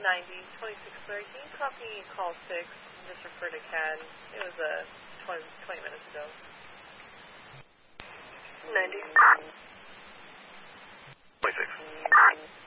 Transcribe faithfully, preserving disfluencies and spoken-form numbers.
ninety, twenty-six thirty. Can you copy call six and just refer to C A D? It was uh, twenty, twenty minutes ago. ninety. twenty-six.